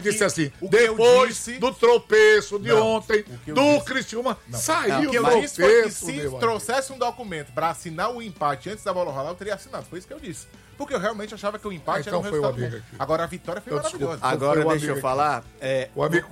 disse assim, depois do tropeço de ontem, do Criciúma, saiu o tropeço. O que eu disse foi que se trouxesse um documento pra assinar o empate antes da bola rolar, eu teria assinado. Foi isso que eu disse. Porque eu realmente achava que o empate era um resultado bom. Agora a vitória foi maravilhosa. Agora deixa eu falar. O amigo